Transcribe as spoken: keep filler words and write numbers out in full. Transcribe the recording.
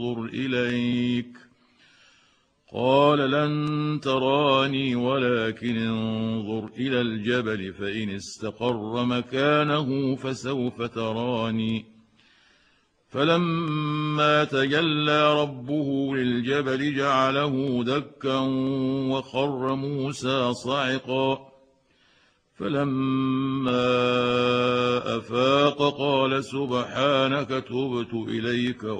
انظر إليك. قال لن تراني ولكن انظر إلى الجبل فإن استقر مكانه فسوف تراني. فلما تجلى ربه للجبل جعله دكا وخر موسى صعقا. فلما أفاق قال سبحانك تبت إليك